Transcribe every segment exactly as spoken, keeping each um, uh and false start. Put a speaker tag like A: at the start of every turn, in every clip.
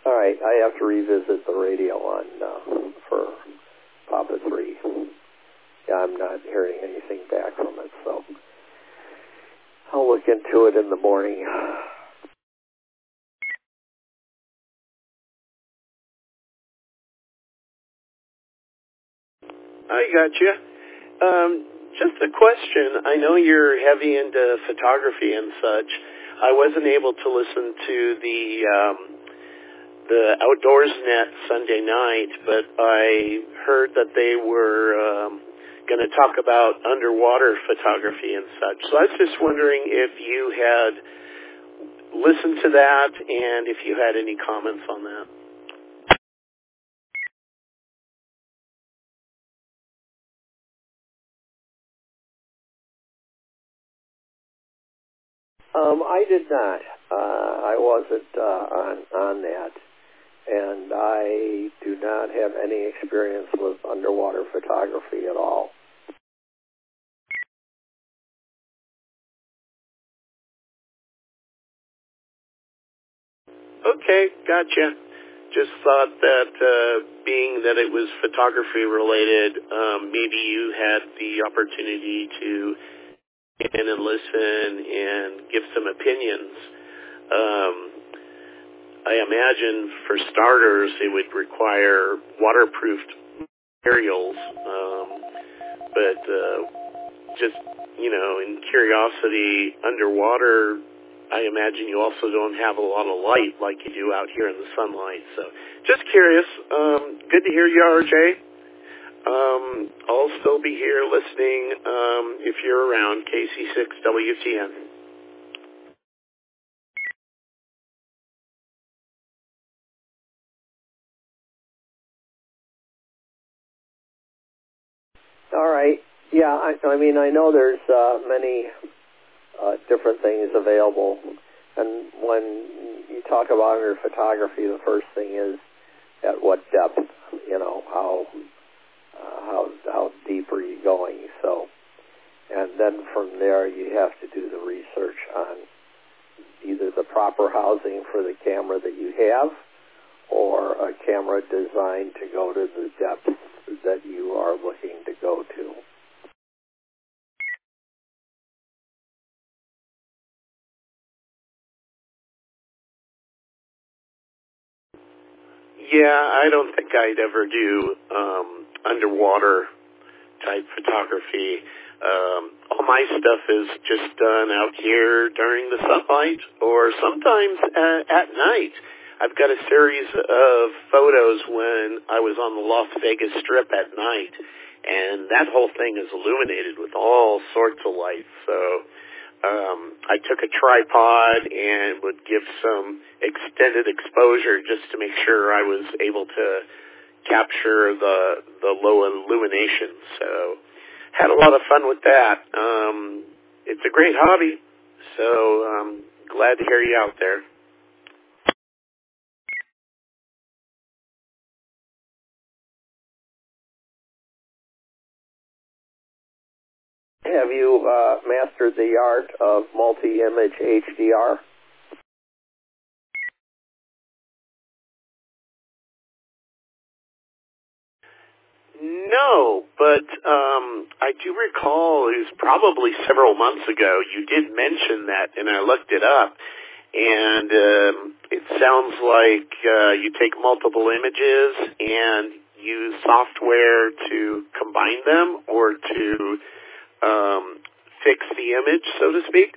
A: All right, I have to revisit the radio on uh, for Papa three. Yeah, I'm not hearing anything back from it, so I'll look into it in the morning.
B: I got you. Um, just a question. I know you're heavy into photography and such. I wasn't able to listen to the um, the Outdoors Net Sunday night, but I heard that they were um, going to talk about underwater photography and such. So I was just wondering if you had listened to that and if you had any comments on that.
A: Um, I did not. Uh, I wasn't uh, on on that, and I do not have any experience with underwater photography at all.
B: Okay, gotcha. Just thought that uh, being that it was photography related, um, maybe you had the opportunity to get in and listen and give some opinions. Um, I imagine for starters it would require waterproofed materials, um, but uh, just, you know, in curiosity, underwater, I imagine you also don't have a lot of light like you do out here in the sunlight. So just curious. Um, good to hear you, R J. Um, I'll still be here listening um, if you're around, K C six W T N.
A: All right. Yeah, I, I mean, I know there's uh, many uh, different things available, and when you talk about under photography, the first thing is at what depth, you know, how uh, how how deep are you going? So, and then from there, you have to do the research on either the proper housing for the camera that you have, or a camera designed to go to the depth that you are looking to go to.
B: Yeah, I don't think I'd ever do um, underwater type photography. Um, all my stuff is just done out here during the sunlight or sometimes uh, at night. I've got a series of photos when I was on the Las Vegas Strip at night, and that whole thing is illuminated with all sorts of lights. So um, I took a tripod and would give some extended exposure just to make sure I was able to capture the the low illumination. So had a lot of fun with that. Um, it's a great hobby, so I'm glad to hear you out there.
A: Have you uh, mastered the art of multi-image H D R?
B: No, but um, I do recall it was probably several months ago you did mention that, and I looked it up, and um, it sounds like uh, you take multiple images and use software to combine them or to um, fix the image, so to speak.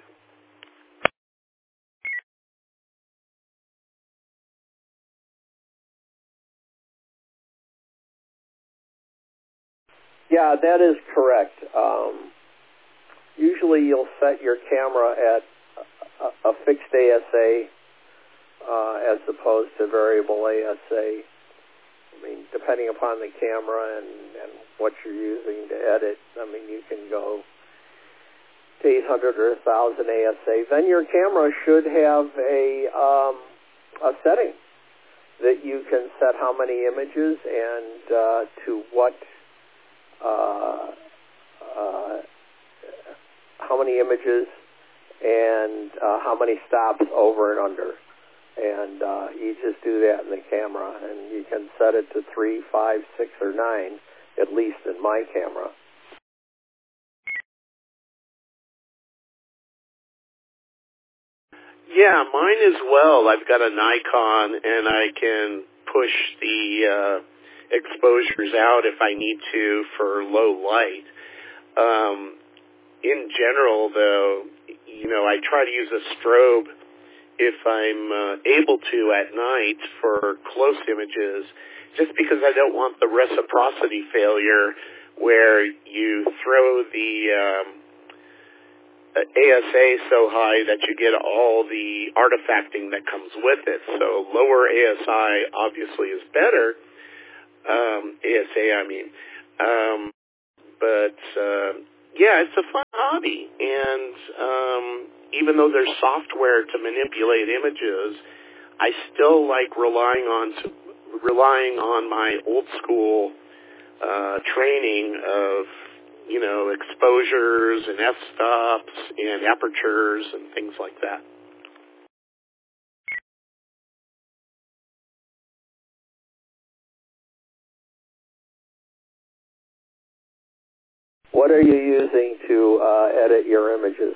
A: Yeah, that is correct. Um, usually you'll set your camera at a, a fixed A S A uh, as opposed to variable A S A. I mean, depending upon the camera and, and what you're using to edit, I mean, you can go to eight hundred or one thousand A S A. Then your camera should have a, um, a setting that you can set how many images and uh, to what Uh, uh, how many images and uh, how many stops over and under. And and uh, you just do that in the camera, and you can set it to three, five, six, or nine, at least in my camera.
B: Yeah, mine as well. I've got a Nikon, and I can push the uh, exposures out if I need to for low light. Um, in general, though, you know, I try to use a strobe if I'm uh, able to at night for close images, just because I don't want the reciprocity failure where you throw the um, A S A so high that you get all the artifacting that comes with it. So lower A S I obviously is better, um, A S A I mean, um, but uh, yeah, it's a fun hobby, and um, even though there's software to manipulate images, I still like relying on to, relying on my old school uh, training of, you know, exposures and f-stops and apertures and things like that.
A: What are you using to uh, edit your images?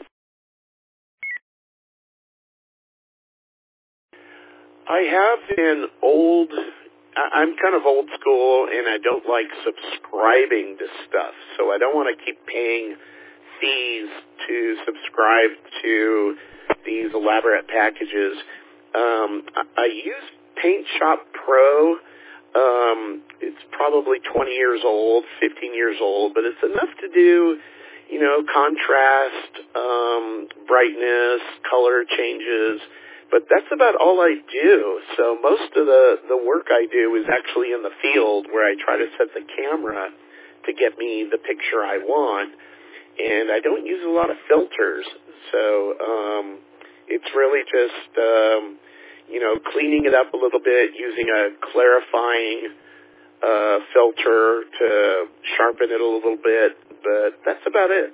B: I have an old, I'm kind of old school, and I don't like subscribing to stuff, so I don't want to keep paying fees to subscribe to these elaborate packages. Um, I, I use Paint Shop Pro. Um, it's probably twenty years old, fifteen years old, but it's enough to do, you know, contrast, um, brightness, color changes. But that's about all I do. So most of the, the work I do is actually in the field where I try to set the camera to get me the picture I want. And I don't use a lot of filters. So um, it's really just, um, you know, cleaning it up a little bit, using a clarifying uh, filter to sharpen it a little bit. But that's about it.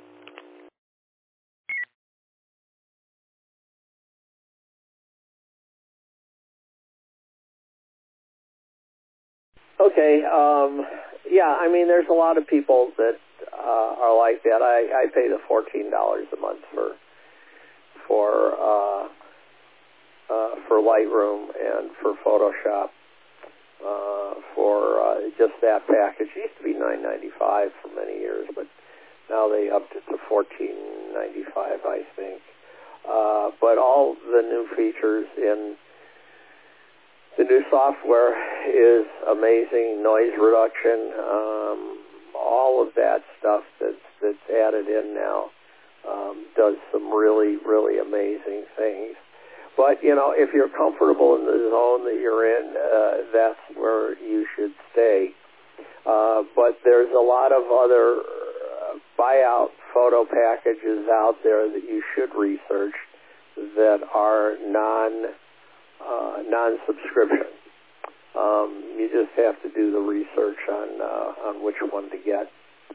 A: Okay, um, yeah, I mean, there's a lot of people that uh, are like that. I, I pay the fourteen dollars a month for for uh, uh, for Lightroom and for Photoshop uh, for uh, just that package. It used to be nine ninety-five for many years, but now they upped it to fourteen ninety-five, I think. Uh, but all the new features in the new software is amazing. Noise reduction, um, all of that stuff that's that's added in now um, does some really, really amazing things. But, you know, if you're comfortable in the zone that you're in, uh, that's where you should stay. Uh, but there's a lot of other uh, buyout photo packages out there that you should research that are non Uh, non-subscription. Um, you just have to do the research on uh, on which one to get.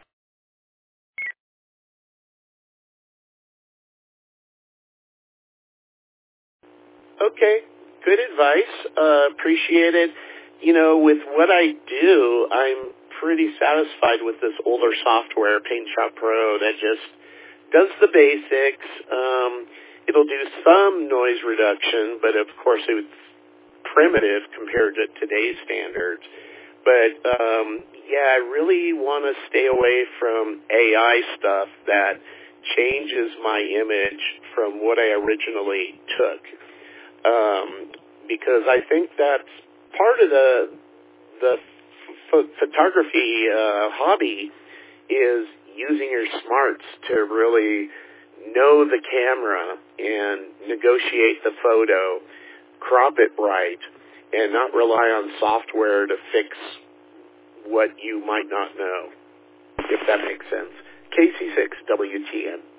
B: Okay, good advice. Uh, appreciate it. You know, with what I do, I'm pretty satisfied with this older software, Paint Shop Pro, that just does the basics. Um, it'll do some noise reduction, but of course it's primitive compared to today's standards. But, um, yeah, I really want to stay away from A I stuff that changes my image from what I originally took. Um, because I think that's part of the the ph- photography uh, hobby is using your smarts to really know the camera and negotiate the photo, crop it right, and not rely on software to fix what you might not know, if that makes sense. K C six W T N.